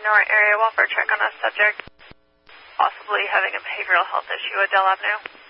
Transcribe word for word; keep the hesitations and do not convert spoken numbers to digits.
North area welfare check on a subject possibly having a behavioral health issue at Dell Avenue.